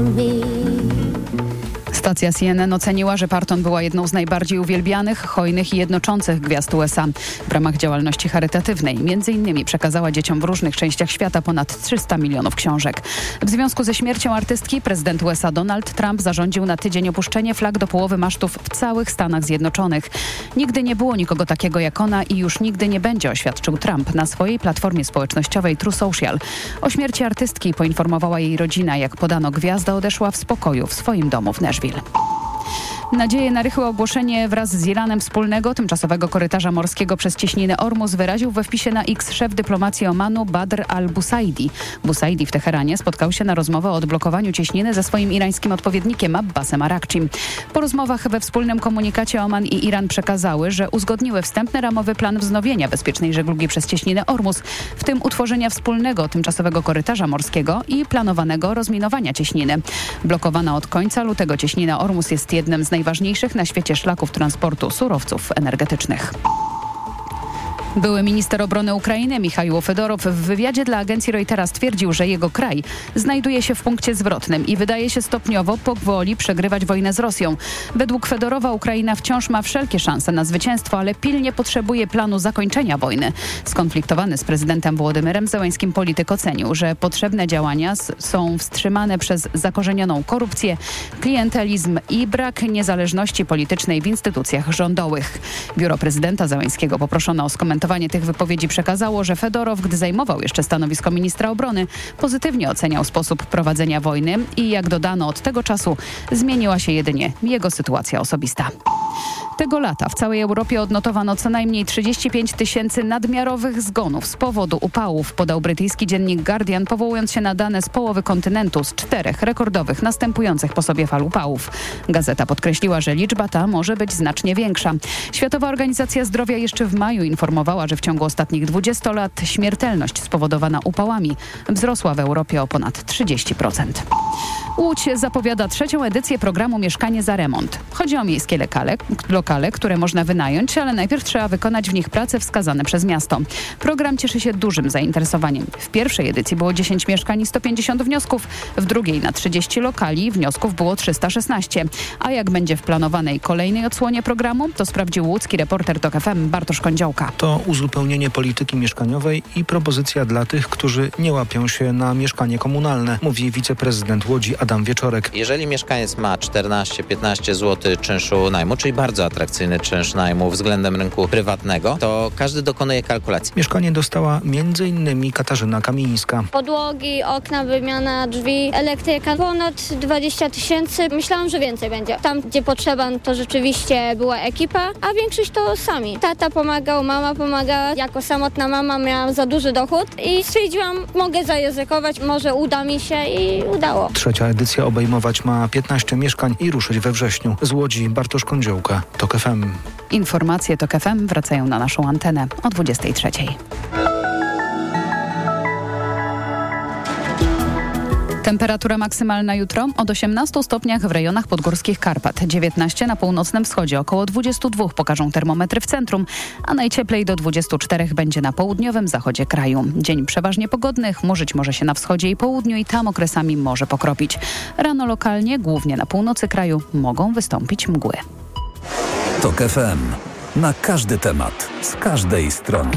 Stacja CNN oceniła, że Parton była jedną z najbardziej uwielbianych, hojnych i jednoczących gwiazd USA. W ramach działalności charytatywnej między innymi przekazała dzieciom w różnych częściach świata ponad 300 milionów książek. W związku ze śmiercią artystki prezydent USA Donald Trump zarządził na tydzień opuszczenie flag do połowy masztów w całych Stanach Zjednoczonych. Nigdy nie było nikogo takiego jak ona i już nigdy nie będzie, oświadczył Trump na swojej platformie społecznościowej True Social. O śmierci artystki poinformowała jej rodzina. Jak podano, gwiazda odeszła w spokoju w swoim domu w Nashville. Nadzieję na rychłe ogłoszenie wraz z Iranem wspólnego tymczasowego korytarza morskiego przez cieśninę Ormus wyraził we wpisie na X szef dyplomacji Omanu Badr al-Busaidi. Busaidi w Teheranie spotkał się na rozmowę o odblokowaniu cieśniny ze swoim irańskim odpowiednikiem Abbasem Arakcim. Po rozmowach we wspólnym komunikacie Oman i Iran przekazały, że uzgodniły wstępny ramowy plan wznowienia bezpiecznej żeglugi przez cieśninę Ormus, w tym utworzenia wspólnego tymczasowego korytarza morskiego i planowanego rozminowania cieśniny. Blokowana od końca lutego cieśnina Ormus jest jednym z najważniejszych na świecie szlaków transportu surowców energetycznych. Były minister obrony Ukrainy Michaiło Fedorow w wywiadzie dla agencji Reutera stwierdził, że jego kraj znajduje się w punkcie zwrotnym i wydaje się stopniowo powoli przegrywać wojnę z Rosją. Według Fedorowa Ukraina wciąż ma wszelkie szanse na zwycięstwo, ale pilnie potrzebuje planu zakończenia wojny. Skonfliktowany z prezydentem Wołodymyrem Zełenskim polityk ocenił, że potrzebne działania są wstrzymane przez zakorzenioną korupcję, klientelizm i brak niezależności politycznej w instytucjach rządowych. Biuro prezydenta Zełenskiego poproszono o skomentowanie tych wypowiedzi przekazało, że Fedorow, gdy zajmował jeszcze stanowisko ministra obrony, pozytywnie oceniał sposób prowadzenia wojny i jak dodano, od tego czasu zmieniła się jedynie jego sytuacja osobista. Tego lata w całej Europie odnotowano co najmniej 35 000 nadmiarowych zgonów z powodu upałów, podał brytyjski dziennik Guardian, powołując się na dane z połowy kontynentu z 4 rekordowych następujących po sobie fal upałów. Gazeta podkreśliła, że liczba ta może być znacznie większa. Światowa Organizacja Zdrowia jeszcze w maju informowała, że w ciągu ostatnich 20 lat śmiertelność spowodowana upałami wzrosła w Europie o ponad 30%. Łódź zapowiada 3. edycję programu Mieszkanie za remont. Chodzi o miejskie lokale, które można wynająć, ale najpierw trzeba wykonać w nich prace wskazane przez miasto. Program cieszy się dużym zainteresowaniem. W pierwszej edycji było 10 mieszkań i 150 wniosków, w drugiej na 30 lokali wniosków było 316. A jak będzie w planowanej kolejnej odsłonie programu, to sprawdził łódzki reporter TOK FM Bartosz Kądziołka. To uzupełnienie polityki mieszkaniowej i propozycja dla tych, którzy nie łapią się na mieszkanie komunalne, mówi wiceprezydent Łodzi Adam Wieczorek. Jeżeli mieszkaniec ma 14-15 zł czynszu najmu, czyli bardzo atrakcyjny czynsz najmu względem rynku prywatnego, to każdy dokonuje kalkulacji. Mieszkanie dostała m.in. Katarzyna Kamińska. Podłogi, okna, wymiana drzwi, elektryka, ponad 20 000. Myślałam, że więcej będzie. Tam, gdzie potrzeba, to rzeczywiście była ekipa, a większość to sami. Tata pomagał, mama pomagała. Jako samotna mama miałam za duży dochód i stwierdziłam, mogę zaryzykować, może uda mi się i udało. 3. edycja obejmować ma 15 mieszkań i ruszyć we wrześniu. Z Łodzi Bartosz Kądziołka, TOK FM. Informacje TOK FM wracają na naszą antenę o 23:00. Temperatura maksymalna jutro od 18 stopniach w rejonach podgórskich Karpat, 19 na północnym wschodzie, około 22 pokażą termometry w centrum, a najcieplej do 24 będzie na południowym zachodzie kraju. Dzień przeważnie pogodny, chmurzyć może się na wschodzie i południu i tam okresami może pokropić. Rano lokalnie, głównie na północy kraju, mogą wystąpić mgły. TOK FM. Na każdy temat, z każdej strony.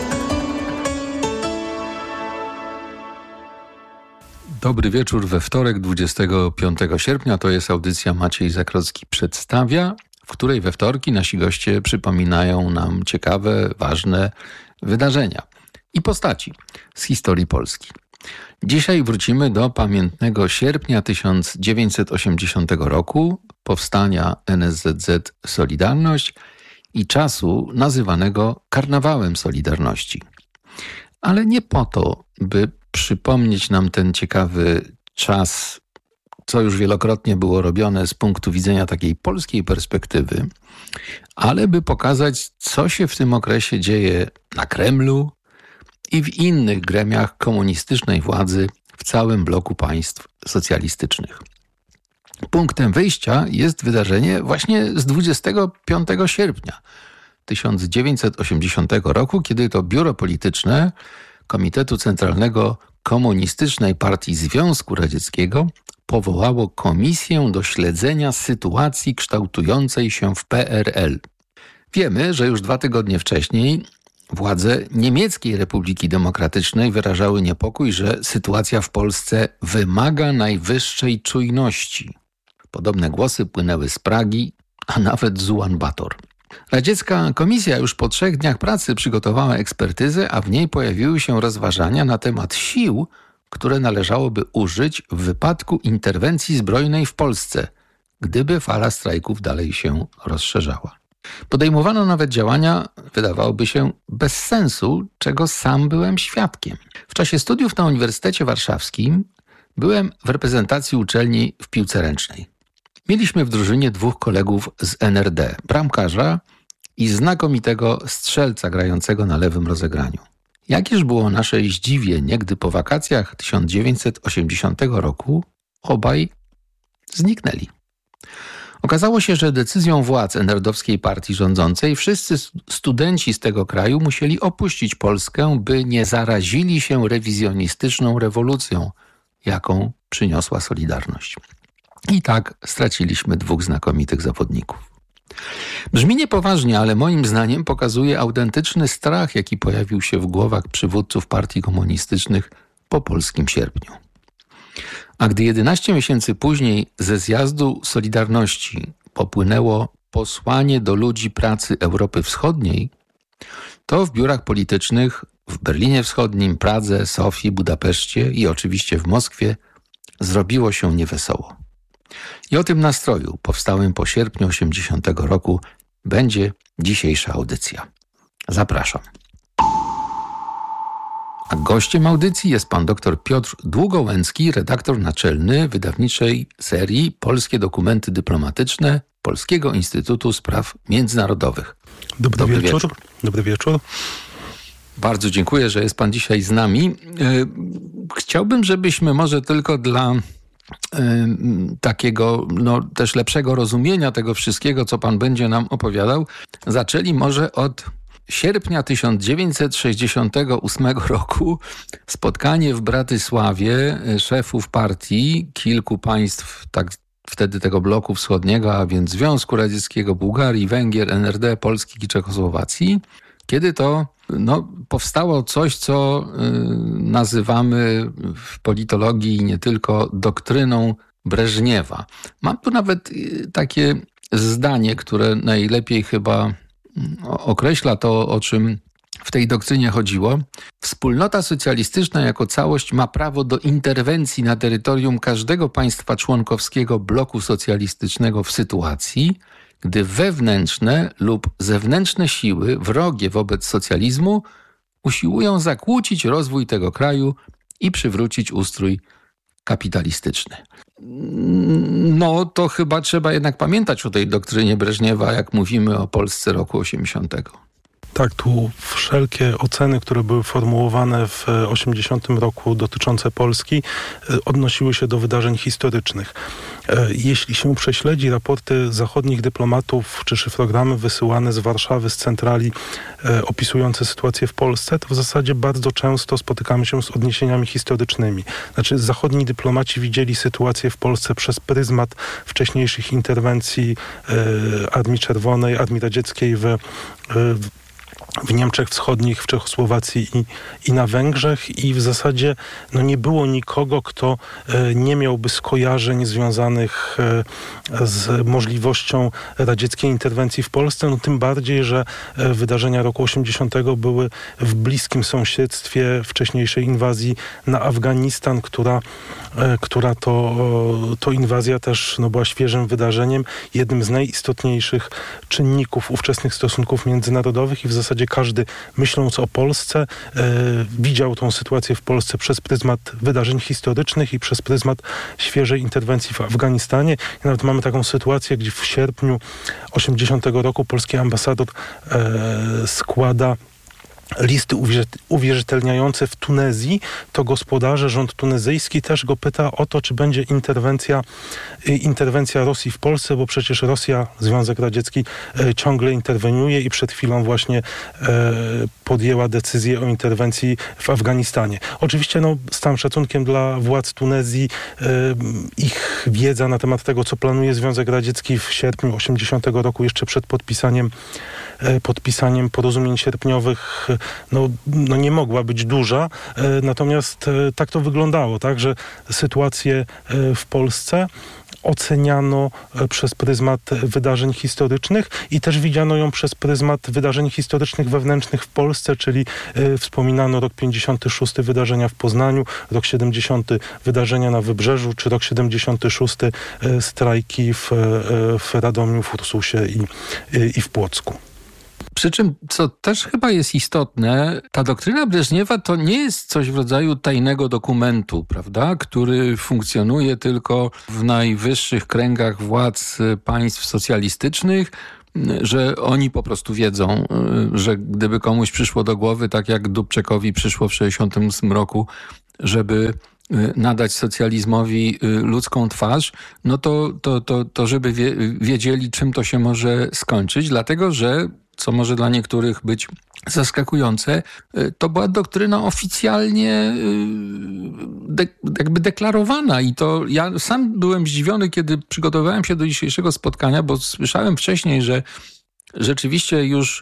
Dobry wieczór we wtorek, 25 sierpnia. To jest audycja Maciej Zakrocki przedstawia, w której we wtorki nasi goście przypominają nam ciekawe, ważne wydarzenia i postaci z historii Polski. Dzisiaj wrócimy do pamiętnego sierpnia 1980 roku, powstania NSZZ Solidarność i czasu nazywanego Karnawałem Solidarności. Ale nie po to, by przypomnieć nam ten ciekawy czas, co już wielokrotnie było robione z punktu widzenia takiej polskiej perspektywy, ale by pokazać, co się w tym okresie dzieje na Kremlu i w innych gremiach komunistycznej władzy w całym bloku państw socjalistycznych. Punktem wyjścia jest wydarzenie właśnie z 25 sierpnia 1980 roku, kiedy to biuro polityczne Komitetu Centralnego Komunistycznej Partii Związku Radzieckiego powołało Komisję do śledzenia sytuacji kształtującej się w PRL. Wiemy, że już 2 tygodnie wcześniej władze Niemieckiej Republiki Demokratycznej wyrażały niepokój, że sytuacja w Polsce wymaga najwyższej czujności. Podobne głosy płynęły z Pragi, a nawet z Ulaanbaatar. Radziecka komisja już po 3 dniach pracy przygotowała ekspertyzę, a w niej pojawiły się rozważania na temat sił, które należałoby użyć w wypadku interwencji zbrojnej w Polsce, gdyby fala strajków dalej się rozszerzała. Podejmowano nawet działania, wydawałoby się, bez sensu, czego sam byłem świadkiem. W czasie studiów na Uniwersytecie Warszawskim byłem w reprezentacji uczelni w piłce ręcznej. Mieliśmy w drużynie 2 kolegów z NRD, bramkarza i znakomitego strzelca grającego na lewym rozegraniu. Jakież było nasze zdziwienie, gdy po wakacjach 1980 roku obaj zniknęli. Okazało się, że decyzją władz NRD-owskiej partii rządzącej wszyscy studenci z tego kraju musieli opuścić Polskę, by nie zarazili się rewizjonistyczną rewolucją, jaką przyniosła Solidarność. I tak straciliśmy 2 znakomitych zawodników. Brzmi niepoważnie, ale moim zdaniem pokazuje autentyczny strach, jaki pojawił się w głowach przywódców partii komunistycznych po polskim sierpniu. A gdy 11 miesięcy później ze zjazdu Solidarności popłynęło posłanie do ludzi pracy Europy Wschodniej, to w biurach politycznych w Berlinie Wschodnim, Pradze, Sofii, Budapeszcie i oczywiście w Moskwie zrobiło się niewesoło. I o tym nastroju powstałym po sierpniu 80 roku będzie dzisiejsza audycja. Zapraszam. A gościem audycji jest pan dr Piotr Długołęcki, redaktor naczelny wydawniczej serii Polskie Dokumenty Dyplomatyczne Polskiego Instytutu Spraw Międzynarodowych. Dobry wieczór. Dobry wieczór. Bardzo dziękuję, że jest pan dzisiaj z nami. Chciałbym, żebyśmy może tylko dla takiego też lepszego rozumienia tego wszystkiego, co pan będzie nam opowiadał, zaczęli może od sierpnia 1968 roku spotkanie w Bratysławie szefów partii kilku państw wtedy tego bloku wschodniego, a więc Związku Radzieckiego, Bułgarii, Węgier, NRD, Polski i Czechosłowacji, kiedy to powstało coś, co nazywamy w politologii nie tylko doktryną Breżniewa. Mam tu nawet takie zdanie, które najlepiej chyba określa to, o czym w tej doktrynie chodziło. Wspólnota socjalistyczna jako całość ma prawo do interwencji na terytorium każdego państwa członkowskiego bloku socjalistycznego w sytuacji, gdy wewnętrzne lub zewnętrzne siły wrogie wobec socjalizmu usiłują zakłócić rozwój tego kraju i przywrócić ustrój kapitalistyczny. To chyba trzeba jednak pamiętać o tej doktrynie Breżniewa, jak mówimy o Polsce roku 80. Tak, tu wszelkie oceny, które były formułowane w 80 roku dotyczące Polski, odnosiły się do wydarzeń historycznych. Jeśli się prześledzi raporty zachodnich dyplomatów czy szyfrogramy wysyłane z Warszawy, z centrali opisujące sytuację w Polsce, to w zasadzie bardzo często spotykamy się z odniesieniami historycznymi. Znaczy zachodni dyplomaci widzieli sytuację w Polsce przez pryzmat wcześniejszych interwencji Armii Czerwonej, Armii Radzieckiej w Niemczech Wschodnich, w Czechosłowacji i na Węgrzech i w zasadzie nie było nikogo, kto nie miałby skojarzeń związanych z możliwością radzieckiej interwencji w Polsce, tym bardziej, że wydarzenia roku 80 były w bliskim sąsiedztwie wcześniejszej inwazji na Afganistan, która to inwazja też była świeżym wydarzeniem, jednym z najistotniejszych czynników ówczesnych stosunków międzynarodowych i w zasadzie każdy, myśląc o Polsce, widział tą sytuację w Polsce przez pryzmat wydarzeń historycznych i przez pryzmat świeżej interwencji w Afganistanie. I nawet mamy taką sytuację, gdzie w sierpniu 80 roku polski ambasador składa listy uwierzytelniające w Tunezji, to gospodarze, rząd tunezyjski też go pyta o to, czy będzie interwencja Rosji w Polsce, bo przecież Rosja, Związek Radziecki ciągle interweniuje i przed chwilą właśnie podjęła decyzję o interwencji w Afganistanie. Oczywiście z całym szacunkiem dla władz Tunezji, ich wiedza na temat tego, co planuje Związek Radziecki w sierpniu 80 roku, jeszcze przed podpisaniem porozumień sierpniowych, nie mogła być duża. Natomiast tak to wyglądało, tak, że sytuację w Polsce oceniano przez pryzmat wydarzeń historycznych i też widziano ją przez pryzmat wydarzeń historycznych wewnętrznych w Polsce, czyli wspominano rok 56 wydarzenia w Poznaniu, rok 70 wydarzenia na Wybrzeżu, czy rok 76 strajki w Radomiu, w Ursusie i w Płocku. Przy czym, co też chyba jest istotne, ta doktryna Breżniewa to nie jest coś w rodzaju tajnego dokumentu, prawda, który funkcjonuje tylko w najwyższych kręgach władz państw socjalistycznych, że oni po prostu wiedzą, że gdyby komuś przyszło do głowy, tak jak Dubczekowi przyszło w 1968 roku, żeby nadać socjalizmowi ludzką twarz, to żeby wiedzieli, czym to się może skończyć, dlatego że co może dla niektórych być zaskakujące, to była doktryna oficjalnie jakby deklarowana i to ja sam byłem zdziwiony, kiedy przygotowywałem się do dzisiejszego spotkania, bo słyszałem wcześniej, że rzeczywiście już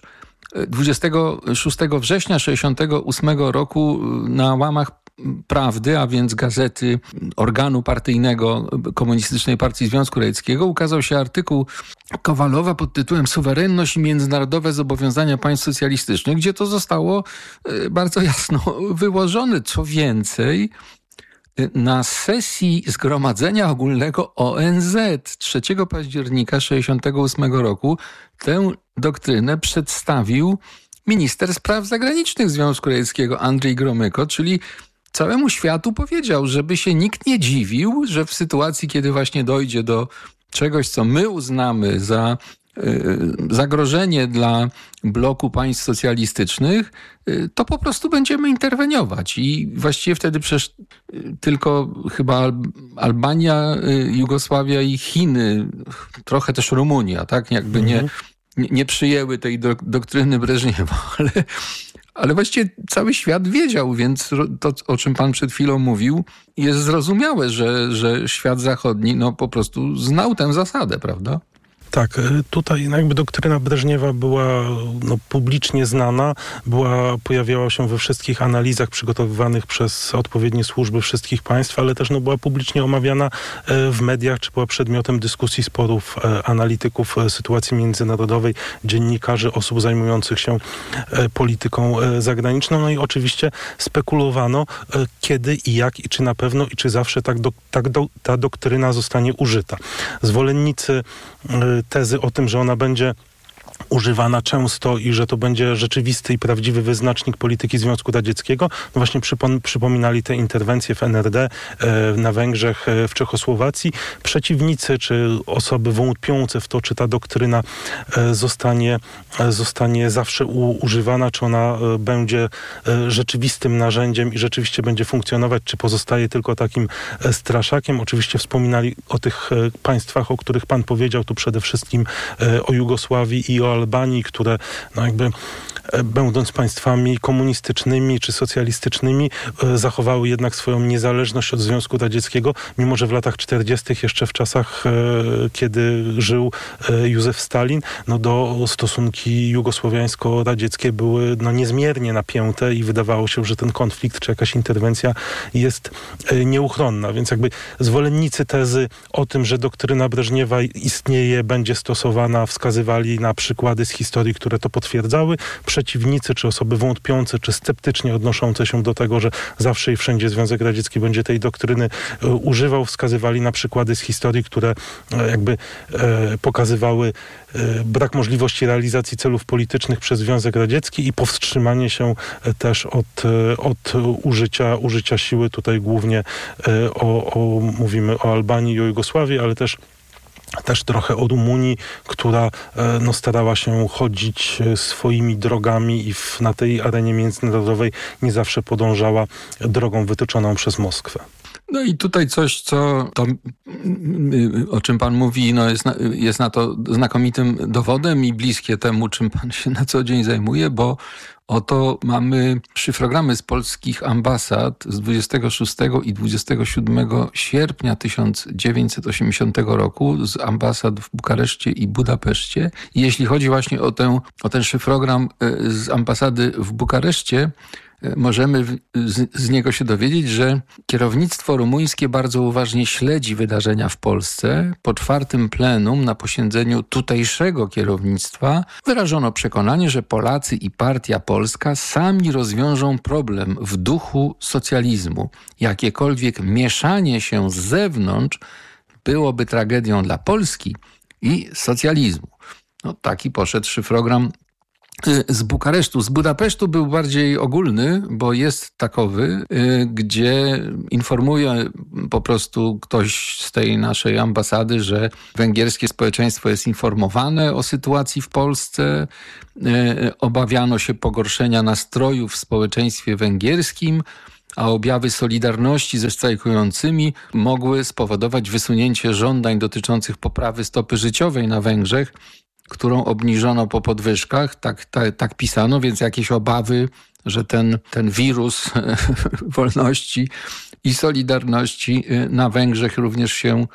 26 września 1968 roku na łamach Prawdy, a więc gazety organu partyjnego Komunistycznej Partii Związku Radzieckiego, ukazał się artykuł Kowalowa pod tytułem Suwerenność i międzynarodowe zobowiązania państw socjalistycznych, gdzie to zostało bardzo jasno wyłożone. Co więcej, na sesji Zgromadzenia Ogólnego ONZ 3 października 1968 roku tę doktrynę przedstawił minister spraw zagranicznych Związku Radzieckiego Andrzej Gromyko, czyli całemu światu powiedział, żeby się nikt nie dziwił, że w sytuacji, kiedy właśnie dojdzie do czegoś, co my uznamy za zagrożenie dla bloku państw socjalistycznych, to po prostu będziemy interweniować. I właściwie wtedy przecież tylko chyba Albania, Jugosławia i Chiny, trochę też Rumunia, tak? Jakby nie przyjęły tej doktryny Breżniewa, ale właściwie cały świat wiedział, więc to, o czym pan przed chwilą mówił, jest zrozumiałe, że świat zachodni po prostu znał tę zasadę, prawda? Tak, tutaj jakby doktryna Breżniewa była publicznie znana, pojawiała się we wszystkich analizach przygotowywanych przez odpowiednie służby wszystkich państw, ale też była publicznie omawiana w mediach, czy była przedmiotem dyskusji, sporów analityków sytuacji międzynarodowej, dziennikarzy, osób zajmujących się polityką zagraniczną. I oczywiście spekulowano, kiedy i jak, i czy na pewno, i czy zawsze ta doktryna zostanie użyta. Zwolennicy tezy o tym, że ona będzie używana często i że to będzie rzeczywisty i prawdziwy wyznacznik polityki Związku Radzieckiego, właśnie przypominali te interwencje w NRD, na Węgrzech, w Czechosłowacji. Przeciwnicy czy osoby wątpiące w to, czy ta doktryna zostanie zawsze używana, czy ona będzie rzeczywistym narzędziem i rzeczywiście będzie funkcjonować, czy pozostaje tylko takim straszakiem. Oczywiście wspominali o tych państwach, o których pan powiedział, tu przede wszystkim o Jugosławii i o Albanii, które jakby będąc państwami komunistycznymi czy socjalistycznymi, zachowały jednak swoją niezależność od Związku Radzieckiego, mimo że w latach 40. jeszcze w czasach, kiedy żył Józef Stalin, do stosunki jugosłowiańsko-radzieckie były niezmiernie napięte i wydawało się, że ten konflikt czy jakaś interwencja jest nieuchronna. Więc jakby zwolennicy tezy o tym, że doktryna Breżniewa istnieje, będzie stosowana, wskazywali na przykłady z historii, które to potwierdzały. Przeciwnicy, czy osoby wątpiące, czy sceptycznie odnoszące się do tego, że zawsze i wszędzie Związek Radziecki będzie tej doktryny używał, wskazywali na przykłady z historii, które jakby pokazywały brak możliwości realizacji celów politycznych przez Związek Radziecki i powstrzymanie się też od użycia siły. Tutaj głównie mówimy o Albanii i o Jugosławii, ale też też trochę o Rumunii, która starała się chodzić swoimi drogami i na tej arenie międzynarodowej nie zawsze podążała drogą wytyczoną przez Moskwę. No i tutaj coś, o czym pan mówi, jest na to znakomitym dowodem i bliskie temu, czym pan się na co dzień zajmuje, bo oto mamy szyfrogramy z polskich ambasad z 26 i 27 sierpnia 1980 roku, z ambasad w Bukareszcie i Budapeszcie. I jeśli chodzi właśnie o ten szyfrogram z ambasady w Bukareszcie, możemy z niego się dowiedzieć, że kierownictwo rumuńskie bardzo uważnie śledzi wydarzenia w Polsce. Po 4. plenum na posiedzeniu tutejszego kierownictwa wyrażono przekonanie, że Polacy i Partia Polska sami rozwiążą problem w duchu socjalizmu. Jakiekolwiek mieszanie się z zewnątrz byłoby tragedią dla Polski i socjalizmu. No, taki poszedł szyfrogram z Bukaresztu. Z Budapesztu był bardziej ogólny, bo jest takowy, gdzie informuje po prostu ktoś z tej naszej ambasady, że węgierskie społeczeństwo jest informowane o sytuacji w Polsce. Obawiano się pogorszenia nastrojów w społeczeństwie węgierskim, a objawy solidarności ze strajkującymi mogły spowodować wysunięcie żądań dotyczących poprawy stopy życiowej na Węgrzech, którą obniżono po podwyżkach, tak pisano, więc jakieś obawy, że ten wirus wolności i solidarności na Węgrzech również się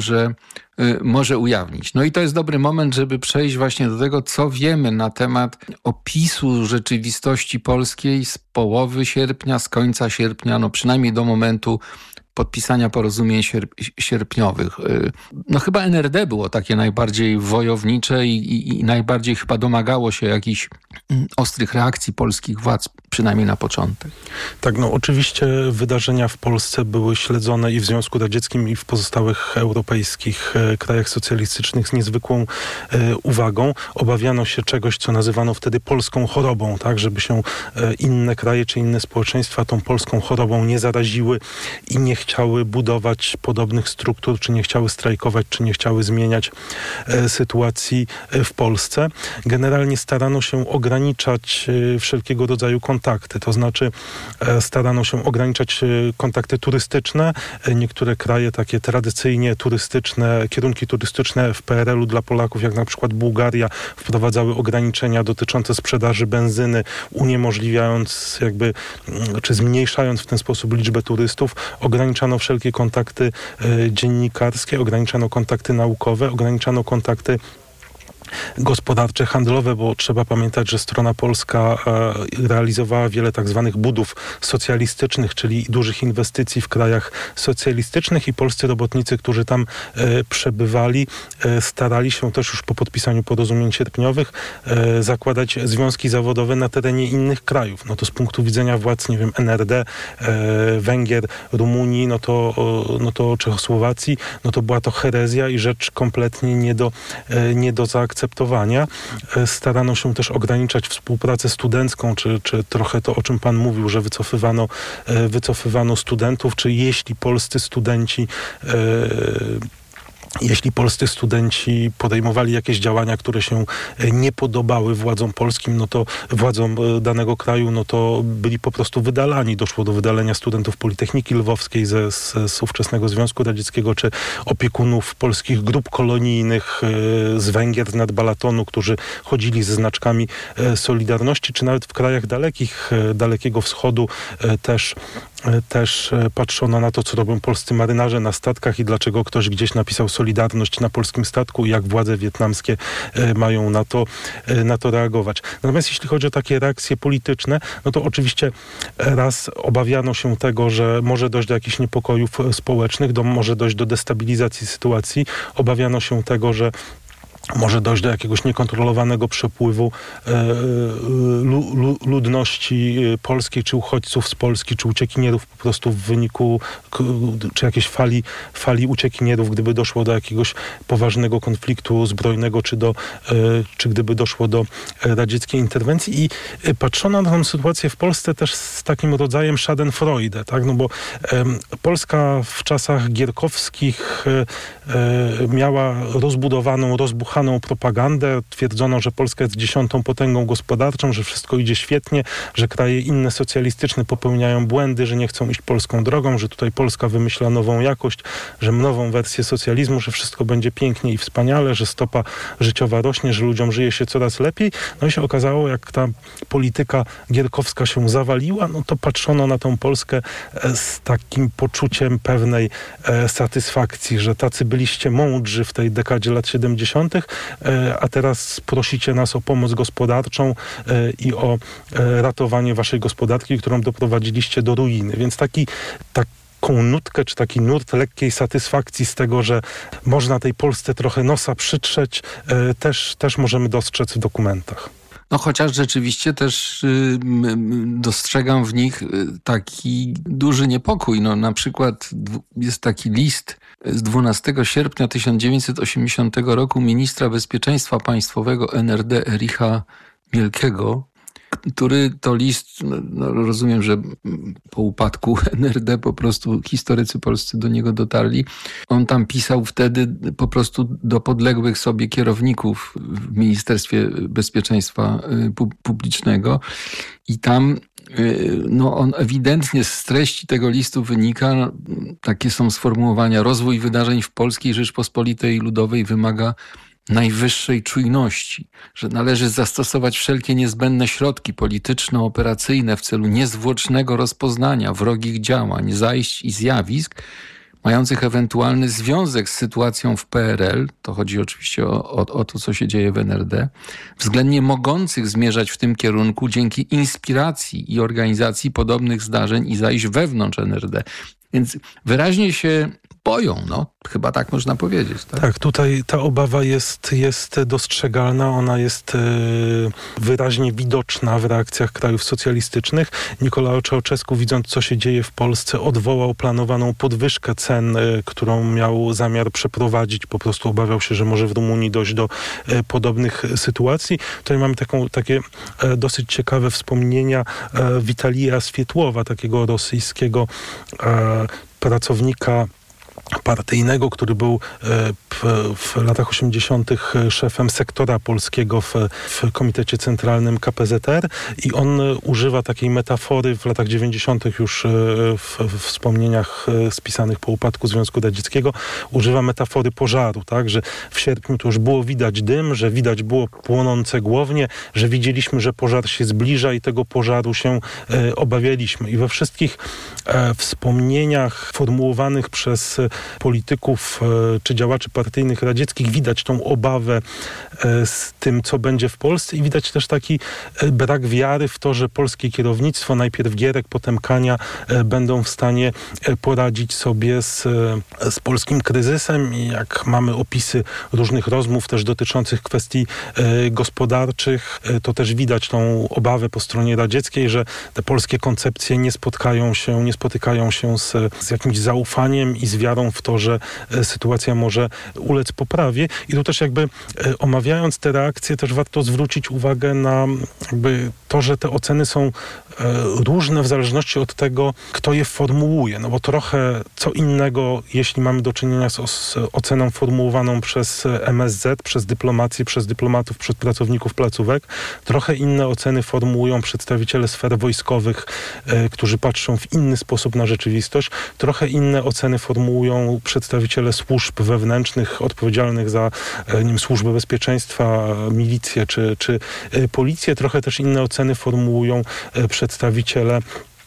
może ujawnić. No i to jest dobry moment, żeby przejść właśnie do tego, co wiemy na temat opisu rzeczywistości polskiej z połowy sierpnia, z końca sierpnia, no przynajmniej do momentu podpisania porozumień sierpniowych. No chyba NRD było takie najbardziej wojownicze i najbardziej chyba domagało się jakichś ostrych reakcji polskich władz, przynajmniej na początek. Tak, no oczywiście wydarzenia w Polsce były śledzone i w Związku Radzieckim, i w pozostałych europejskich krajach socjalistycznych z niezwykłą uwagą. Obawiano się czegoś, co nazywano wtedy polską chorobą, tak, żeby się inne kraje czy inne społeczeństwa tą polską chorobą nie zaraziły i nie chciały budować podobnych struktur, czy nie chciały strajkować, czy nie chciały zmieniać sytuacji w Polsce. Generalnie starano się ograniczać wszelkiego rodzaju kontakty, to znaczy starano się ograniczać kontakty turystyczne. Niektóre kraje takie tradycyjnie turystyczne, kierunki turystyczne w PRL-u dla Polaków, jak na przykład Bułgaria, wprowadzały ograniczenia dotyczące sprzedaży benzyny, uniemożliwiając czy zmniejszając w ten sposób liczbę turystów. Ograniczano wszelkie kontakty dziennikarskie, ograniczano kontakty naukowe, ograniczano kontakty gospodarcze, handlowe, bo trzeba pamiętać, że strona polska realizowała wiele tak zwanych budów socjalistycznych, czyli dużych inwestycji w krajach socjalistycznych i polscy robotnicy, którzy tam przebywali, starali się też już po podpisaniu porozumień sierpniowych zakładać związki zawodowe na terenie innych krajów. No to z punktu widzenia władz, nie wiem, NRD, Węgier, Rumunii, no to Czechosłowacji, no to była to herezja i rzecz kompletnie nie do zaakceptowania. Starano się też ograniczać współpracę studencką, czy trochę to, o czym pan mówił, że wycofywano studentów, czy jeśli polscy studenci podejmowali jakieś działania, które się nie podobały władzom polskim, no to władzom danego kraju, no to byli po prostu wydalani. Doszło do wydalenia studentów Politechniki Lwowskiej z ówczesnego Związku Radzieckiego, czy opiekunów polskich grup kolonijnych z Węgier, z Nadbalatonu, którzy chodzili ze znaczkami Solidarności, czy nawet w krajach Dalekiego Wschodu też patrzono na to, co robią polscy marynarze na statkach i dlaczego ktoś gdzieś napisał Solidarność na polskim statku i jak władze wietnamskie mają na to reagować. Natomiast jeśli chodzi o takie reakcje polityczne, no to oczywiście raz obawiano się tego, że może dojść do jakichś niepokojów społecznych, może dojść do destabilizacji sytuacji. Obawiano się tego, że może dojść do jakiegoś niekontrolowanego przepływu ludności polskiej, czy uchodźców z Polski, czy uciekinierów po prostu w wyniku, czy jakiejś fali uciekinierów, gdyby doszło do jakiegoś poważnego konfliktu zbrojnego, czy gdyby doszło do radzieckiej interwencji. I patrzono na tę sytuację w Polsce też z takim rodzajem schadenfreude, tak? No bo Polska w czasach gierkowskich miała rozbuchaną propagandę. Twierdzono, że Polska jest 10. potęgą gospodarczą, że wszystko idzie świetnie, że kraje inne socjalistyczne popełniają błędy, że nie chcą iść polską drogą, że tutaj Polska wymyśla nową jakość, że nową wersję socjalizmu, że wszystko będzie pięknie i wspaniale, że stopa życiowa rośnie, że ludziom żyje się coraz lepiej. No i się okazało, jak ta polityka gierkowska się zawaliła, no to patrzono na tą Polskę z takim poczuciem pewnej satysfakcji, że tacy byliście mądrzy w tej dekadzie lat 70., a teraz prosicie nas o pomoc gospodarczą i o ratowanie waszej gospodarki, którą doprowadziliście do ruiny. Więc taką nutkę, czy taki nurt lekkiej satysfakcji z tego, że można tej Polsce trochę nosa przytrzeć, też możemy dostrzec w dokumentach. No chociaż rzeczywiście też dostrzegam w nich taki duży niepokój. No na przykład jest taki list z 12 sierpnia 1980 roku ministra bezpieczeństwa państwowego NRD Ericha Mielkego, który to list, no rozumiem, że po upadku NRD po prostu historycy polscy do niego dotarli. On tam pisał wtedy po prostu do podległych sobie kierowników w Ministerstwie Bezpieczeństwa Publicznego i tam on ewidentnie z treści tego listu wynika, takie są sformułowania: rozwój wydarzeń w Polskiej Rzeczpospolitej Ludowej wymaga najwyższej czujności, że należy zastosować wszelkie niezbędne środki polityczno-operacyjne w celu niezwłocznego rozpoznania wrogich działań, zajść i zjawisk mających ewentualny związek z sytuacją w PRL, to chodzi oczywiście o to, co się dzieje w NRD, względnie mogących zmierzać w tym kierunku dzięki inspiracji i organizacji podobnych zdarzeń i zajść wewnątrz NRD. Więc wyraźnie się boją, chyba tak można powiedzieć. Tak, tutaj ta obawa jest dostrzegalna, ona jest wyraźnie widoczna w reakcjach krajów socjalistycznych. Nicolau Ceaușescu, widząc co się dzieje w Polsce, odwołał planowaną podwyżkę cen, którą miał zamiar przeprowadzić. Po prostu obawiał się, że może w Rumunii dojść do podobnych sytuacji. Tutaj mamy takie dosyć ciekawe wspomnienia Witalija Swietłowa, takiego rosyjskiego pracownika partyjnego, który był w latach 80. szefem sektora polskiego w Komitecie Centralnym KPZR i on używa takiej metafory w latach 90. już w wspomnieniach spisanych po upadku Związku Radzieckiego, używa metafory pożaru, tak, że w sierpniu to już było widać dym, że widać było płonące głownie, że widzieliśmy, że pożar się zbliża i tego pożaru się obawialiśmy. I we wszystkich wspomnieniach formułowanych przez polityków czy działaczy partyjnych radzieckich widać tą obawę z tym, co będzie w Polsce i widać też taki brak wiary w to, że polskie kierownictwo, najpierw Gierek, potem Kania, będą w stanie poradzić sobie z polskim kryzysem i jak mamy opisy różnych rozmów też dotyczących kwestii gospodarczych, to też widać tą obawę po stronie radzieckiej, że te polskie koncepcje nie spotykają się z jakimś zaufaniem i z wiarą w to, że sytuacja może ulec poprawie. I tu też jakby omawiając te reakcje też warto zwrócić uwagę na jakby to, że te oceny są różne w zależności od tego, kto je formułuje. No bo trochę co innego, jeśli mamy do czynienia z oceną formułowaną przez MSZ, przez dyplomację, przez dyplomatów, przez pracowników placówek. Trochę inne oceny formułują przedstawiciele sfer wojskowych, którzy patrzą w inny sposób na rzeczywistość. Trochę inne oceny formułują przedstawiciele służb wewnętrznych odpowiedzialnych za służbę bezpieczeństwa, milicję czy policję. Trochę też inne oceny formułują przedstawiciele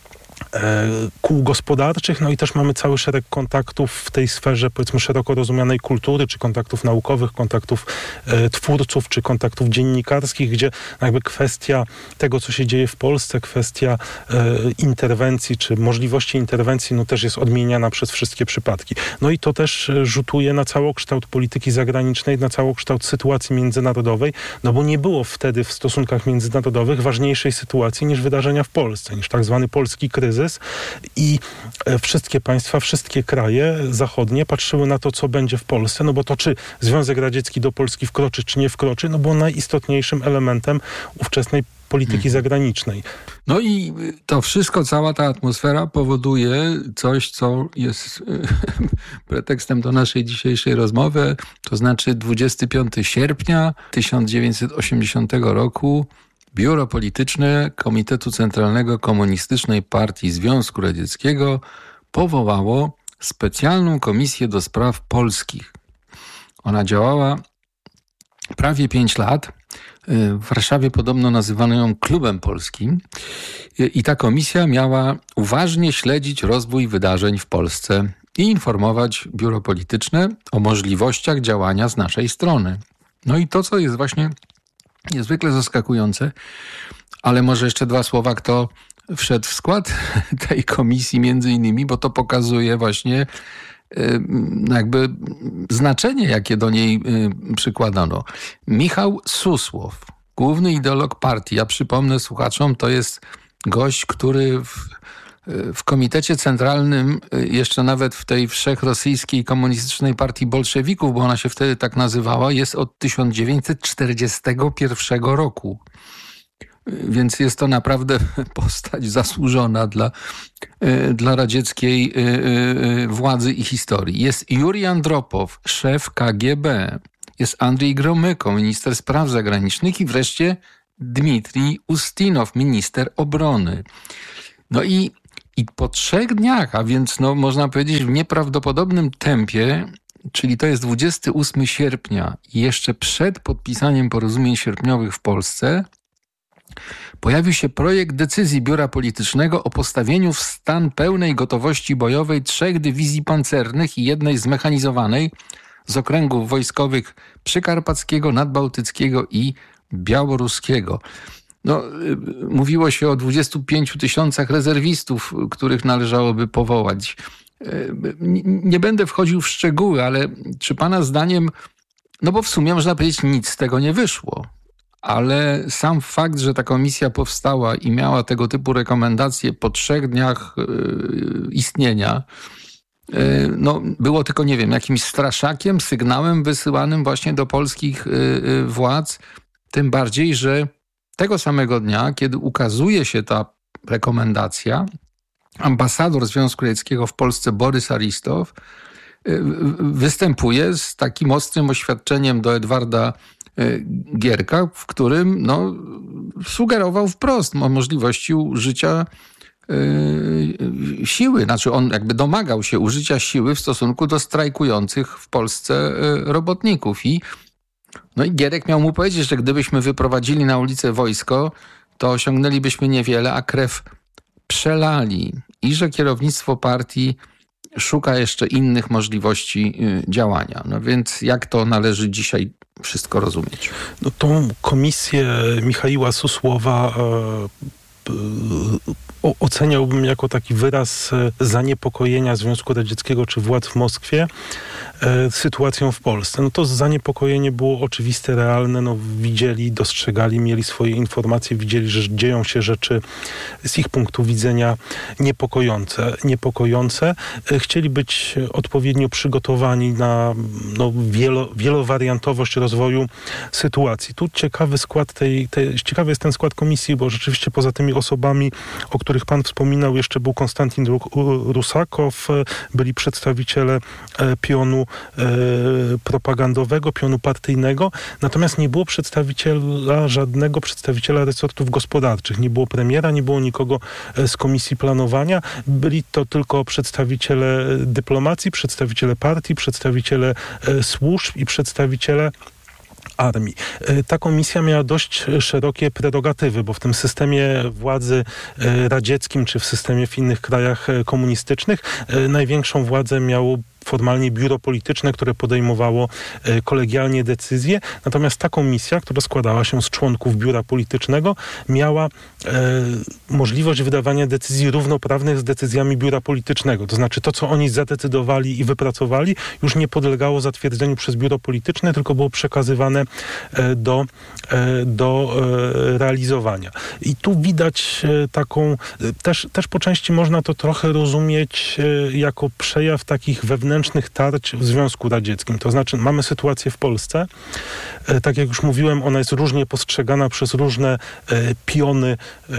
kół gospodarczych, no i też mamy cały szereg kontaktów w tej sferze, powiedzmy, szeroko rozumianej kultury, czy kontaktów naukowych, kontaktów twórców, czy kontaktów dziennikarskich, gdzie jakby kwestia tego, co się dzieje w Polsce, kwestia interwencji, czy możliwości interwencji, no też jest odmieniana przez wszystkie przypadki. No i to też rzutuje na całokształt polityki zagranicznej, na całokształt sytuacji międzynarodowej, no bo nie było wtedy w stosunkach międzynarodowych ważniejszej sytuacji niż wydarzenia w Polsce, niż tak zwany polski kryzys i wszystkie państwa, wszystkie kraje zachodnie patrzyły na to, co będzie w Polsce, no bo to, czy Związek Radziecki do Polski wkroczy, czy nie wkroczy, no było najistotniejszym elementem ówczesnej polityki zagranicznej. No i to wszystko, cała ta atmosfera powoduje coś, co jest pretekstem do naszej dzisiejszej rozmowy, to znaczy 25 sierpnia 1980 roku Biuro Polityczne Komitetu Centralnego Komunistycznej Partii Związku Radzieckiego powołało specjalną komisję do spraw polskich. Ona działała prawie 5 lat. W Warszawie podobno nazywano ją Klubem Polskim i ta komisja miała uważnie śledzić rozwój wydarzeń w Polsce i informować Biuro Polityczne o możliwościach działania z naszej strony. No i to, co jest właśnie niezwykle zaskakujące, ale może jeszcze 2 słowa, kto wszedł w skład tej komisji między innymi, bo to pokazuje właśnie jakby znaczenie, jakie do niej przykładano. Michał Susłow, główny ideolog partii. Ja przypomnę słuchaczom, to jest gość, który w Komitecie Centralnym, jeszcze nawet w tej wszechrosyjskiej komunistycznej partii bolszewików, bo ona się wtedy tak nazywała, jest od 1941 roku. Więc jest to naprawdę postać zasłużona dla radzieckiej władzy i historii. Jest Jurij Andropow, szef KGB. Jest Andrzej Gromyko, minister spraw zagranicznych i wreszcie Dmitrij Ustinow, minister obrony. No i po 3 dniach, a więc no, można powiedzieć w nieprawdopodobnym tempie, czyli to jest 28 sierpnia i jeszcze przed podpisaniem porozumień sierpniowych w Polsce, pojawił się projekt decyzji Biura Politycznego o postawieniu w stan pełnej gotowości bojowej 3 dywizji pancernych i 1 zmechanizowanej z okręgów wojskowych przykarpackiego, nadbałtyckiego i białoruskiego. No, mówiło się o 25 000 rezerwistów, których należałoby powołać. Nie będę wchodził w szczegóły, ale czy pana zdaniem, no bo w sumie można powiedzieć, nic z tego nie wyszło. Ale sam fakt, że ta komisja powstała i miała tego typu rekomendacje po 3 dniach istnienia, no było tylko, nie wiem, jakimś straszakiem, sygnałem wysyłanym właśnie do polskich władz. Tym bardziej, że tego samego dnia, kiedy ukazuje się ta rekomendacja, ambasador Związku Radzieckiego w Polsce Borys Aristow występuje z takim ostrym oświadczeniem do Edwarda Gierka, w którym no, sugerował wprost o możliwości użycia siły. Znaczy on jakby domagał się użycia siły w stosunku do strajkujących w Polsce robotników. No i Gierek miał mu powiedzieć, że gdybyśmy wyprowadzili na ulicę wojsko, to osiągnęlibyśmy niewiele, a krew przelali. I że kierownictwo partii szuka jeszcze innych możliwości działania. No więc jak to należy dzisiaj wszystko rozumieć? No, tą komisję Michaiła Susłowa oceniałbym jako taki wyraz zaniepokojenia Związku Radzieckiego czy władz w Moskwie sytuacją w Polsce. No to zaniepokojenie było oczywiste, realne. No, widzieli, dostrzegali, mieli swoje informacje, widzieli, że dzieją się rzeczy z ich punktu widzenia niepokojące. Chcieli być odpowiednio przygotowani na wielowariantowość rozwoju sytuacji. Tu ciekawy jest ten skład komisji, bo rzeczywiście poza tymi osobami, o których pan wspominał, jeszcze był Konstantin Rusakow, byli przedstawiciele pionu propagandowego, pionu partyjnego, natomiast nie było żadnego przedstawiciela resortów gospodarczych. Nie było premiera, nie było nikogo z komisji planowania. Byli to tylko przedstawiciele dyplomacji, przedstawiciele partii, przedstawiciele służb i przedstawiciele armii. Ta komisja miała dość szerokie prerogatywy, bo w tym systemie władzy radzieckim, czy w systemie w innych krajach komunistycznych, największą władzę miało formalnie biuro polityczne, które podejmowało kolegialnie decyzje. Natomiast ta komisja, która składała się z członków biura politycznego, miała możliwość wydawania decyzji równoprawnych z decyzjami biura politycznego. To znaczy to, co oni zadecydowali i wypracowali, już nie podlegało zatwierdzeniu przez biuro polityczne, tylko było przekazywane do realizowania. I tu widać taką, też po części można to trochę rozumieć jako przejaw takich wewnętrznych tarć w Związku Radzieckim. To znaczy mamy sytuację w Polsce, tak jak już mówiłem, ona jest różnie postrzegana przez różne piony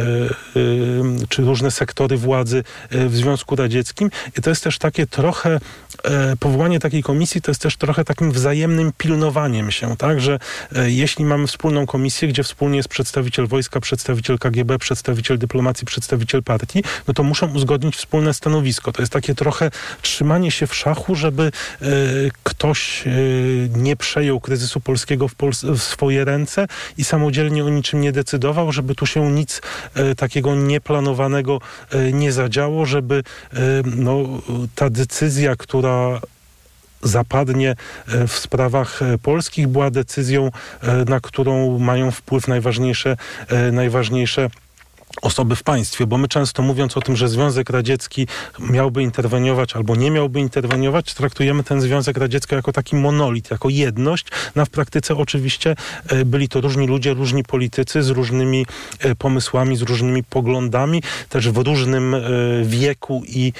czy różne sektory władzy w Związku Radzieckim. I to jest też takie trochę, powołanie takiej komisji to jest też trochę takim wzajemnym pilnowaniem się, tak, że jeśli mamy wspólną komisję, gdzie wspólnie jest przedstawiciel wojska, przedstawiciel KGB, przedstawiciel dyplomacji, przedstawiciel partii, no to muszą uzgodnić wspólne stanowisko. To jest takie trochę trzymanie się w szachu, żeby ktoś nie przejął kryzysu polskiego w swoje ręce i samodzielnie o niczym nie decydował, żeby tu się nic takiego nieplanowanego nie zadziało, żeby ta decyzja, która zapadnie w sprawach polskich, była decyzją, na którą mają wpływ najważniejsze osoby w państwie, bo my często mówiąc o tym, że Związek Radziecki miałby interweniować albo nie miałby interweniować, traktujemy ten Związek Radziecki jako taki monolit, jako jedność. No, w praktyce oczywiście byli to różni ludzie, różni politycy z różnymi pomysłami, z różnymi poglądami, też w różnym wieku i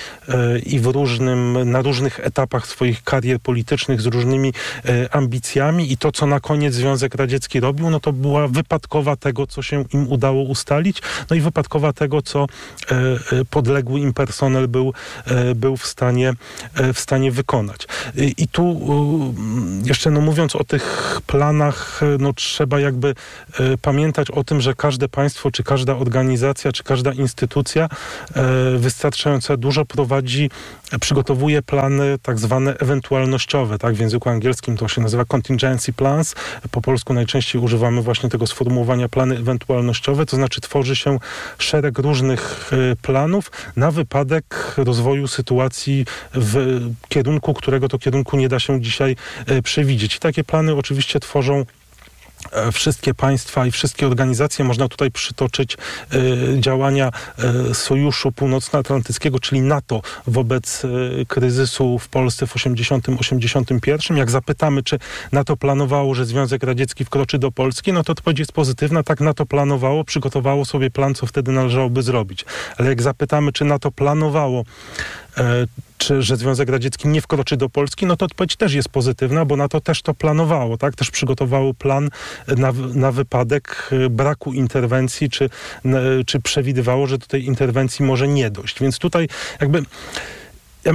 na różnych etapach swoich karier politycznych, z różnymi ambicjami i to, co na koniec Związek Radziecki robił, no to była wypadkowa tego, co się im udało ustalić, no i wypadkowa tego, co podległy im personel był w stanie wykonać. I tu jeszcze mówiąc o tych planach, trzeba jakby pamiętać o tym, że każde państwo, czy każda organizacja, czy każda instytucja wystarczająco dużo przygotowuje plany tak zwane ewentualnościowe, tak? W języku angielskim to się nazywa contingency plans. Po polsku najczęściej używamy właśnie tego sformułowania plany ewentualnościowe, to znaczy tworzy się szereg różnych planów na wypadek rozwoju sytuacji w kierunku, którego to kierunku nie da się dzisiaj przewidzieć. I takie plany oczywiście tworzą wszystkie państwa i wszystkie organizacje. Można tutaj przytoczyć działania Sojuszu Północnoatlantyckiego, czyli NATO wobec kryzysu w Polsce w 1980-1981. Jak zapytamy, czy NATO planowało, że Związek Radziecki wkroczy do Polski, no to odpowiedź jest pozytywna. Tak, NATO planowało, przygotowało sobie plan, co wtedy należałoby zrobić. Ale jak zapytamy, czy NATO planowało, że Związek Radziecki nie wkroczy do Polski, no to odpowiedź też jest pozytywna, bo NATO też to planowało, tak? Też przygotowało plan na wypadek braku interwencji, czy przewidywało, że do tej interwencji może nie dojść. Więc tutaj jakby ja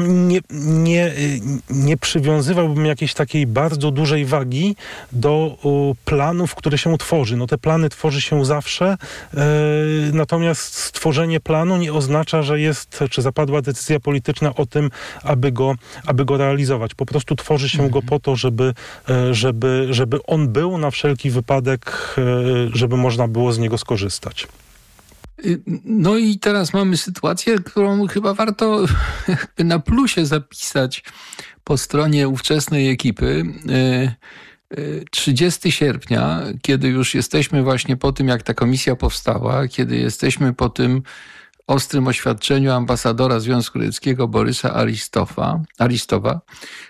nie przywiązywałbym jakiejś takiej bardzo dużej wagi do planów, które się tworzy. No te plany tworzy się zawsze, natomiast stworzenie planu nie oznacza, że czy zapadła decyzja polityczna o tym, aby go realizować. Po prostu tworzy się go po to, żeby on był na wszelki wypadek, żeby można było z niego skorzystać. No i teraz mamy sytuację, którą chyba warto na plusie zapisać po stronie ówczesnej ekipy. 30 sierpnia, kiedy już jesteśmy właśnie po tym, jak ta komisja powstała, kiedy jesteśmy po tym ostrym oświadczeniu ambasadora Związku Radzieckiego Borysa Aristowa,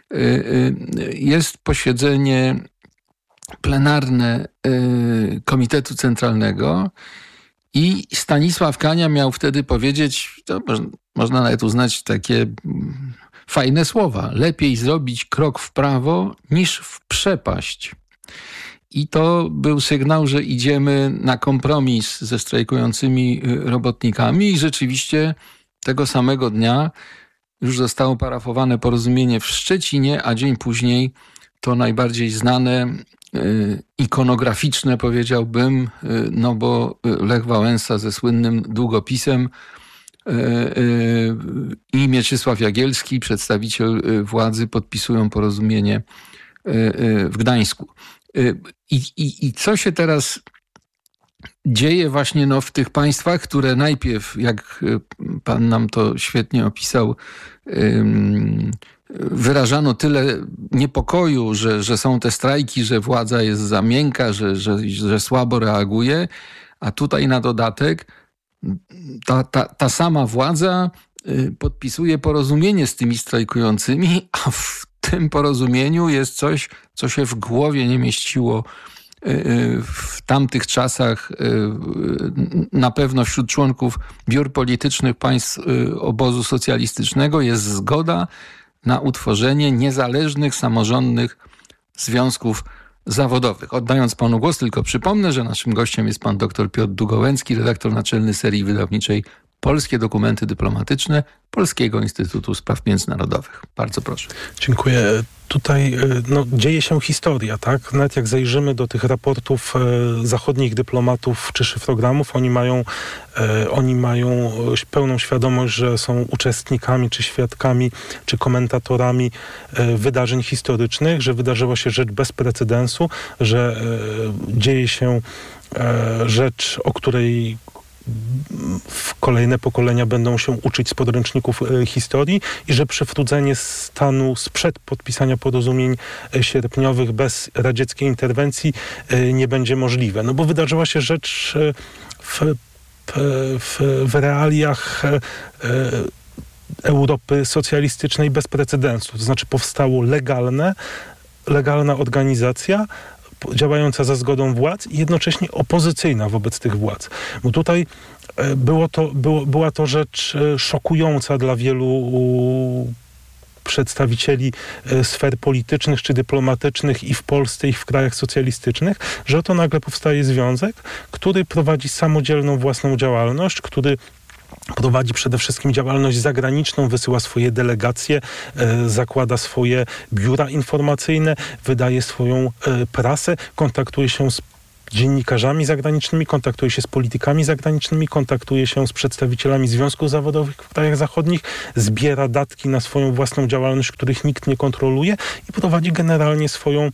jest posiedzenie plenarne Komitetu Centralnego. I Stanisław Kania miał wtedy powiedzieć, to można nawet uznać takie fajne słowa, lepiej zrobić krok w prawo niż w przepaść. I to był sygnał, że idziemy na kompromis ze strajkującymi robotnikami i rzeczywiście tego samego dnia już zostało parafowane porozumienie w Szczecinie, a dzień później to najbardziej znane, ikonograficzne powiedziałbym, no bo Lech Wałęsa ze słynnym długopisem i Mieczysław Jagielski, przedstawiciel władzy, podpisują porozumienie w Gdańsku. I co się teraz dzieje właśnie w tych państwach, które najpierw, jak pan nam to świetnie opisał, wyrażano tyle niepokoju, że są te strajki, że władza jest za miękka, że słabo reaguje, a tutaj na dodatek ta sama władza podpisuje porozumienie z tymi strajkującymi, a w tym porozumieniu jest coś, co się w głowie nie mieściło w tamtych czasach, na pewno wśród członków biur politycznych państw obozu socjalistycznego, jest zgoda na utworzenie niezależnych, samorządnych związków zawodowych. Oddając panu głos, tylko przypomnę, że naszym gościem jest pan dr Piotr Długołęcki, redaktor naczelny serii wydawniczej Polskie Dokumenty Dyplomatyczne Polskiego Instytutu Spraw Międzynarodowych. Bardzo proszę. Dziękuję. Tutaj dzieje się historia, tak? Nawet jak zajrzymy do tych raportów zachodnich dyplomatów czy szyfrogramów, oni mają pełną świadomość, że są uczestnikami, czy świadkami, czy komentatorami wydarzeń historycznych, że wydarzyła się rzecz bez precedensu, że dzieje się rzecz, o której kolejne pokolenia będą się uczyć z podręczników historii i że przywrócenie stanu sprzed podpisania porozumień sierpniowych bez radzieckiej interwencji nie będzie możliwe. No bo wydarzyła się rzecz w realiach Europy socjalistycznej bez precedensu. To znaczy powstało legalna organizacja, działająca za zgodą władz i jednocześnie opozycyjna wobec tych władz. Bo tutaj była to rzecz szokująca dla wielu przedstawicieli sfer politycznych czy dyplomatycznych i w Polsce, i w krajach socjalistycznych, że oto nagle powstaje związek, który prowadzi samodzielną własną działalność, który prowadzi przede wszystkim działalność zagraniczną, wysyła swoje delegacje, zakłada swoje biura informacyjne, wydaje swoją prasę, kontaktuje się z dziennikarzami zagranicznymi, kontaktuje się z politykami zagranicznymi, kontaktuje się z przedstawicielami związków zawodowych w krajach zachodnich, zbiera datki na swoją własną działalność, których nikt nie kontroluje i prowadzi generalnie swoją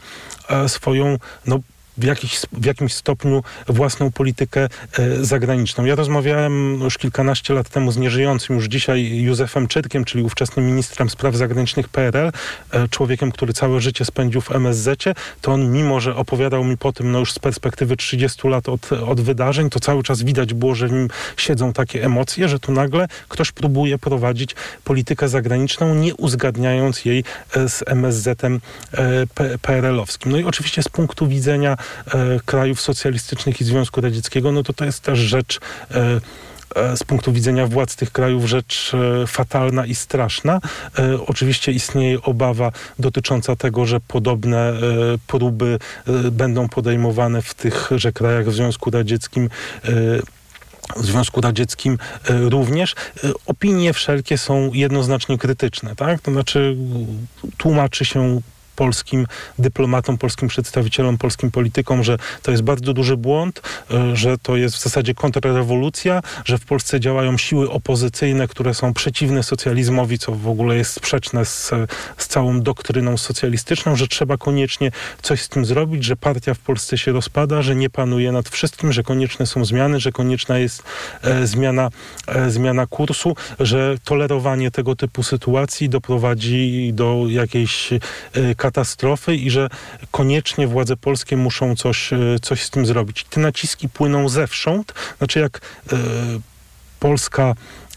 w jakimś stopniu własną politykę zagraniczną. Ja rozmawiałem już kilkanaście lat temu z nieżyjącym już dzisiaj Józefem Czyrkiem, czyli ówczesnym ministrem spraw zagranicznych PRL, człowiekiem, który całe życie spędził w MSZ-cie, to on, mimo że opowiadał mi po tym, już z perspektywy 30 lat od wydarzeń, to cały czas widać było, że w nim siedzą takie emocje, że tu nagle ktoś próbuje prowadzić politykę zagraniczną, nie uzgadniając jej z MSZ-em PRL-owskim. No i oczywiście z punktu widzenia krajów socjalistycznych i Związku Radzieckiego, to jest też rzecz z punktu widzenia władz tych krajów rzecz fatalna i straszna. Oczywiście istnieje obawa dotycząca tego, że podobne próby będą podejmowane w tychże krajach w Związku Radzieckim również. Opinie wszelkie są jednoznacznie krytyczne, tak? To znaczy tłumaczy się polskim dyplomatom, polskim przedstawicielom, polskim politykom, że to jest bardzo duży błąd, że to jest w zasadzie kontrrewolucja, że w Polsce działają siły opozycyjne, które są przeciwne socjalizmowi, co w ogóle jest sprzeczne z całą doktryną socjalistyczną, że trzeba koniecznie coś z tym zrobić, że partia w Polsce się rozpada, że nie panuje nad wszystkim, że konieczne są zmiany, że konieczna jest zmiana kursu, że tolerowanie tego typu sytuacji doprowadzi do jakiejś katastrofy i że koniecznie władze polskie muszą coś z tym zrobić. Te naciski płyną zewsząd. Znaczy jak Polska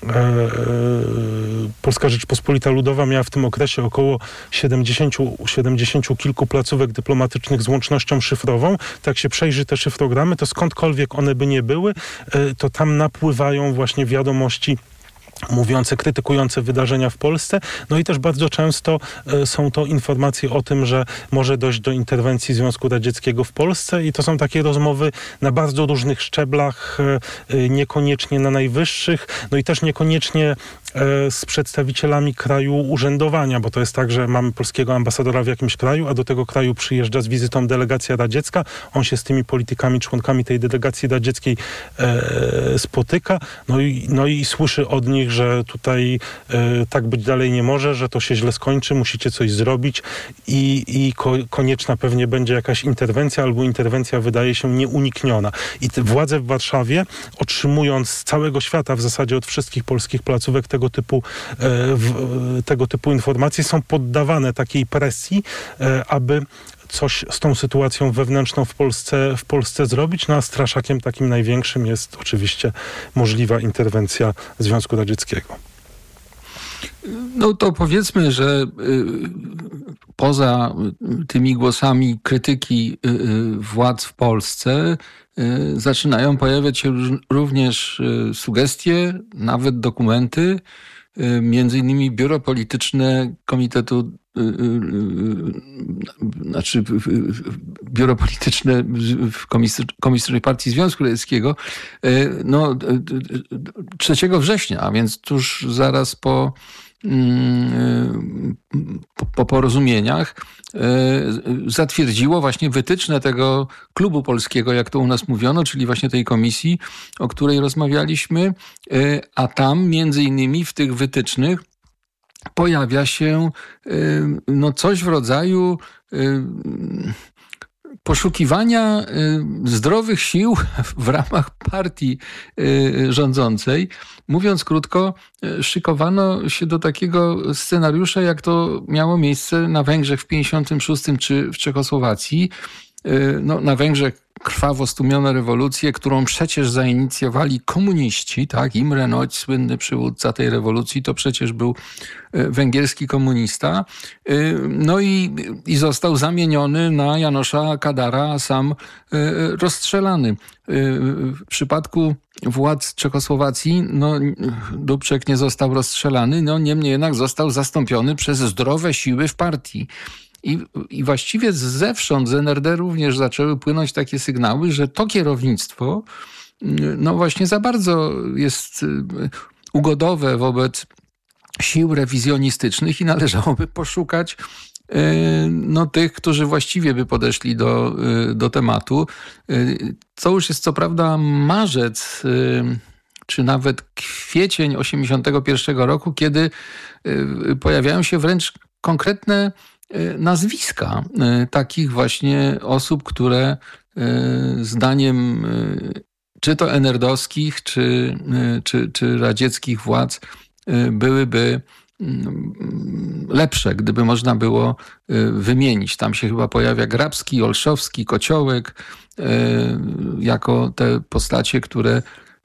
Rzeczpospolita Ludowa miała w tym okresie około 70 kilku placówek dyplomatycznych z łącznością szyfrową. Tak się przejrzy te szyfrogramy, to skądkolwiek one by nie były, to tam napływają właśnie wiadomości mówiące, krytykujące wydarzenia w Polsce. No i też bardzo często są to informacje o tym, że może dojść do interwencji Związku Radzieckiego w Polsce i to są takie rozmowy na bardzo różnych szczeblach, niekoniecznie na najwyższych, no i też niekoniecznie z przedstawicielami kraju urzędowania, bo to jest tak, że mamy polskiego ambasadora w jakimś kraju, a do tego kraju przyjeżdża z wizytą delegacja radziecka. On się z tymi politykami, członkami tej delegacji radzieckiej spotyka, no i słyszy od nich, że tutaj tak być dalej nie może, że to się źle skończy, musicie coś zrobić i konieczna pewnie będzie jakaś interwencja, albo interwencja wydaje się nieunikniona. I te władze w Warszawie, otrzymując z całego świata w zasadzie od wszystkich polskich placówek tego typu informacje, są poddawane takiej presji, aby coś z tą sytuacją wewnętrzną w Polsce zrobić, no a straszakiem takim największym jest oczywiście możliwa interwencja Związku Radzieckiego. No to powiedzmy, że poza tymi głosami krytyki władz w Polsce zaczynają pojawiać się również sugestie, nawet dokumenty, między innymi biuro polityczne Komitetu, biuro polityczne w Komunistycznej Partii Związku Radzieckiego 3 września, a więc tuż zaraz po porozumieniach zatwierdziło właśnie wytyczne tego klubu polskiego, jak to u nas mówiono, czyli właśnie tej komisji, o której rozmawialiśmy, a tam między innymi w tych wytycznych pojawia się coś w rodzaju poszukiwania zdrowych sił w ramach partii rządzącej. Mówiąc krótko, szykowano się do takiego scenariusza, jak to miało miejsce na Węgrzech w 1956 czy w Czechosłowacji. Na Węgrzech krwawo stłumiono rewolucję, którą przecież zainicjowali komuniści, tak? Imre Nagy, słynny przywódca tej rewolucji, to przecież był węgierski komunista. No i został zamieniony na Janusza Kadara, a sam rozstrzelany. W przypadku władz Czechosłowacji Dubček nie został rozstrzelany, niemniej jednak został zastąpiony przez zdrowe siły w partii. I właściwie zewsząd, z NRD również zaczęły płynąć takie sygnały, że to kierownictwo właśnie za bardzo jest ugodowe wobec sił rewizjonistycznych i należałoby poszukać tych, którzy właściwie by podeszli do tematu. To już jest co prawda marzec, czy nawet kwiecień 1981 roku, kiedy pojawiają się wręcz konkretne nazwiska takich właśnie osób, które zdaniem czy to NRD-owskich, czy radzieckich władz byłyby lepsze, gdyby można było wymienić. Tam się chyba pojawia Grabski, Olszowski, Kociołek jako te postacie, które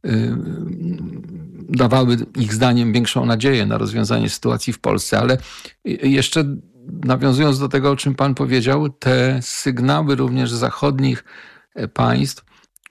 dawały ich zdaniem większą nadzieję na rozwiązanie sytuacji w Polsce. Ale jeszcze nawiązując do tego, o czym pan powiedział, te sygnały również z zachodnich państw,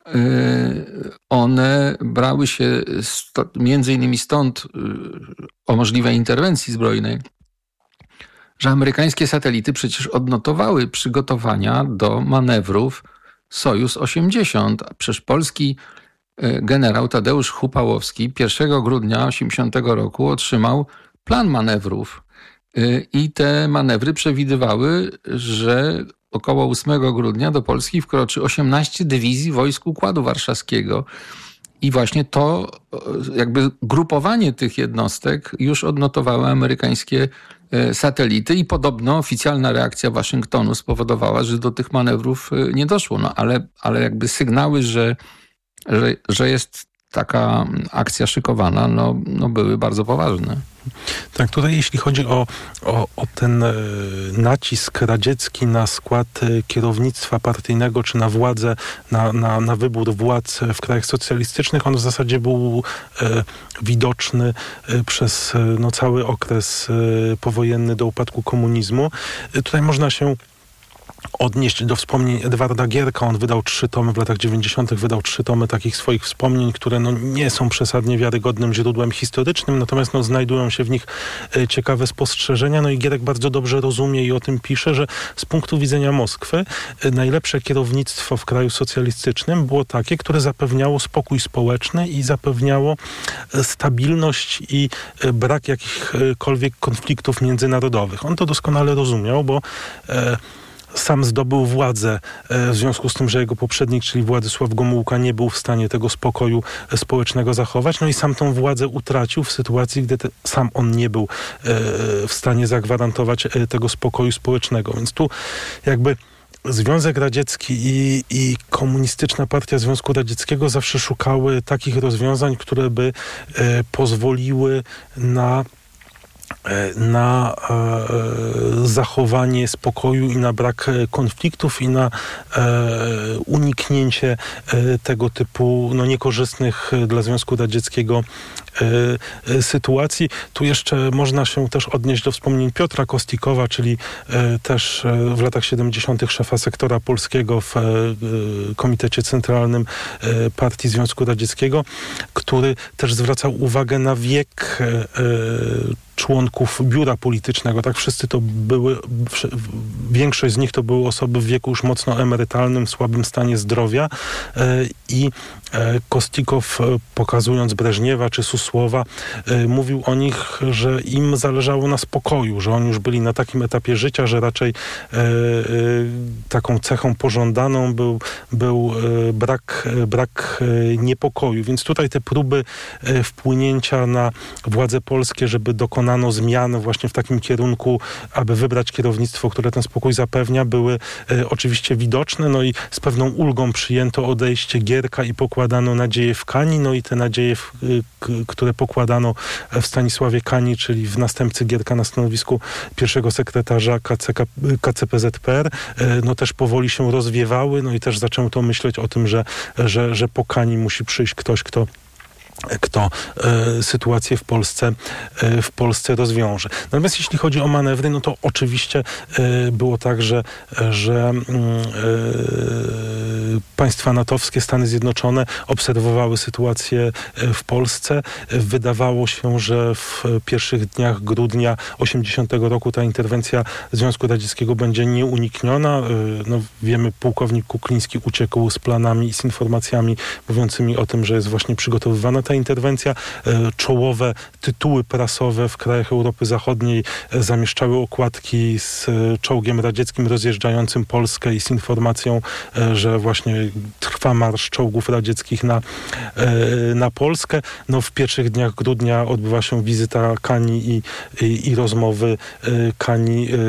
one brały się między innymi stąd o możliwej interwencji zbrojnej, że amerykańskie satelity przecież odnotowały przygotowania do manewrów Sojus 80. Przecież polski generał Tadeusz Chupałowski 1 grudnia 80 roku otrzymał plan manewrów. I te manewry przewidywały, że około 8 grudnia do Polski wkroczy 18 dywizji wojsk Układu Warszawskiego. I właśnie to jakby grupowanie tych jednostek już odnotowały amerykańskie satelity i podobno oficjalna reakcja Waszyngtonu spowodowała, że do tych manewrów nie doszło. Ale jakby sygnały, że jest taka akcja szykowana, były bardzo poważne. Tak, tutaj jeśli chodzi o ten nacisk radziecki na skład kierownictwa partyjnego, czy na władzę, na wybór władz w krajach socjalistycznych, on w zasadzie był widoczny przez cały okres powojenny do upadku komunizmu. Tutaj można się odnieść do wspomnień Edwarda Gierka. On wydał 3 tomy w latach 90. Wydał 3 tomy takich swoich wspomnień, które nie są przesadnie wiarygodnym źródłem historycznym, natomiast znajdują się w nich ciekawe spostrzeżenia. I Gierek bardzo dobrze rozumie i o tym pisze, że z punktu widzenia Moskwy najlepsze kierownictwo w kraju socjalistycznym było takie, które zapewniało spokój społeczny i zapewniało stabilność i brak jakichkolwiek konfliktów międzynarodowych. On to doskonale rozumiał, bo sam zdobył władzę w związku z tym, że jego poprzednik, czyli Władysław Gomułka, nie był w stanie tego spokoju społecznego zachować. I sam tą władzę utracił w sytuacji, gdy sam on nie był w stanie zagwarantować tego spokoju społecznego. Więc tu jakby Związek Radziecki i Komunistyczna Partia Związku Radzieckiego zawsze szukały takich rozwiązań, które by pozwoliły na zachowanie spokoju i na brak konfliktów i na uniknięcie tego typu niekorzystnych dla Związku Radzieckiego sytuacji. Tu jeszcze można się też odnieść do wspomnień Piotra Kostikowa, czyli też w latach 70. szefa sektora polskiego w Komitecie Centralnym Partii Związku Radzieckiego, który też zwracał uwagę na wiek członków biura politycznego. Tak, wszyscy to były, większość z nich to były osoby w wieku już mocno emerytalnym, w słabym stanie zdrowia i Kostikow, pokazując Breżniewa czy Susłowa, mówił o nich, że im zależało na spokoju, że oni już byli na takim etapie życia, że raczej taką cechą pożądaną był brak niepokoju. Więc tutaj te próby wpłynięcia na władze polskie, żeby dokonano zmian właśnie w takim kierunku, aby wybrać kierownictwo, które ten spokój zapewnia, były oczywiście widoczne. I z pewną ulgą przyjęto odejście Gierka i pokładano nadzieję w Kani. I te nadzieje, które pokładano w Stanisławie Kani, czyli w następcy Gierka na stanowisku pierwszego sekretarza KCPZPR, też powoli się rozwiewały. I też zaczęto myśleć o tym, że po Kani musi przyjść ktoś, kto sytuację w Polsce rozwiąże. Natomiast jeśli chodzi o manewry, to oczywiście było tak, że państwa natowskie, Stany Zjednoczone obserwowały sytuację w Polsce. Wydawało się, że w pierwszych dniach grudnia 80 roku ta interwencja Związku Radzieckiego będzie nieunikniona. Wiemy, pułkownik Kukliński uciekł z planami i z informacjami mówiącymi o tym, że jest właśnie przygotowywana ta interwencja. Czołowe tytuły prasowe w krajach Europy Zachodniej zamieszczały okładki z czołgiem radzieckim rozjeżdżającym Polskę i z informacją, że właśnie trwa marsz czołgów radzieckich na Polskę. W pierwszych dniach grudnia odbywa się wizyta Kani i rozmowy Kani